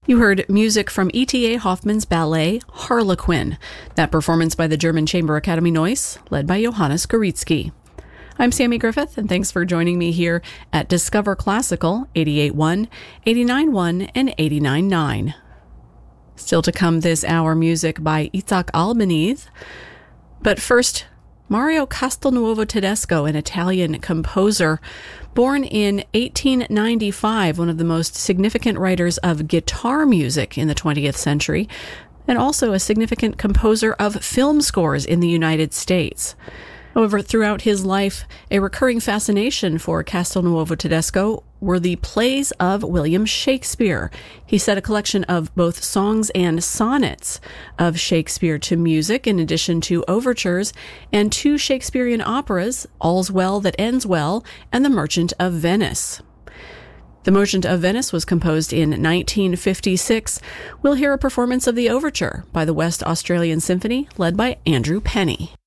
You heard music from E.T.A. Hoffmann's ballet Harlequin, that performance by the German Chamber Academy Neuss, led by Johannes Goretzky. I'm Sammy Griffith, and thanks for joining me here at Discover Classical 88.1, 89.1, and 89.9. Still to come this hour, music by Isaac Albeniz. But first, Mario Castelnuovo Tedesco, an Italian composer, born in 1895, one of the most significant writers of guitar music in the 20th century, and also a significant composer of film scores in the United States. However, throughout his life, a recurring fascination for Castelnuovo Tedesco were the plays of William Shakespeare. He set a collection of both songs and sonnets of Shakespeare to music, in addition to overtures, and two Shakespearean operas, All's Well That Ends Well and The Merchant of Venice. The Merchant of Venice was composed in 1956. We'll hear a performance of the overture by the West Australian Symphony, led by Andrew Penny.